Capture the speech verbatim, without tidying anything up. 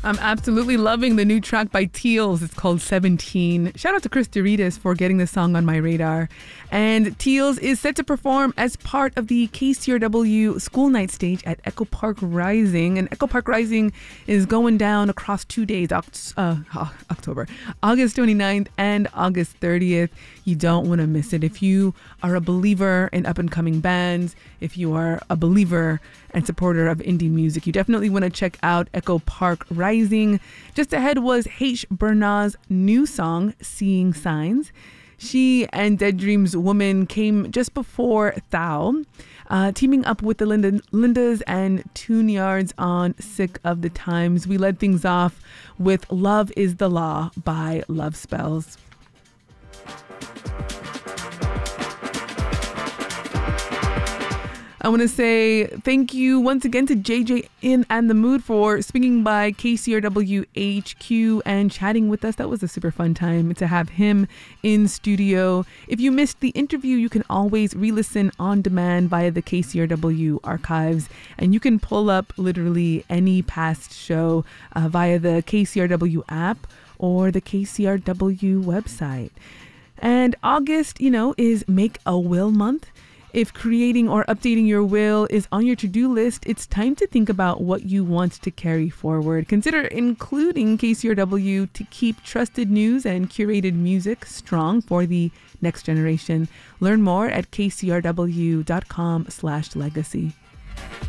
I'm absolutely loving the new track by Teals. It's called seventeen. Shout out to Chris Doritas for getting this song on my radar. And Teals is set to perform as part of the K C R W School Night stage at Echo Park Rising. And Echo Park Rising is going down across two days, Oct- uh, October, August twenty-ninth and August thirtieth. You don't want to miss it. If you are a believer in up-and-coming bands, if you are a believer and supporter of indie music, you definitely want to check out Echo Park Rising. Just ahead was H. Bernard's new song, Seeing Signs. She and Dead Dreams Woman came just before Thou, uh, teaming up with the Linda, Lindas and Tune Yards on Sick of the Times. We led things off with Love is the Law by Love Spells. I want to say thank you once again to J J In and the Mood for swinging by K C R W H Q and chatting with us. That was a super fun time to have him in studio. If you missed the interview, you can always re-listen on demand via the K C R W archives, and you can pull up literally any past show uh, via the K C R W app or the K C R W website. And August, you know, is Make a Will month. If creating or updating your will is on your to-do list, it's time to think about what you want to carry forward. Consider including K C R W to keep trusted news and curated music strong for the next generation. Learn more at kcrw.com slash legacy.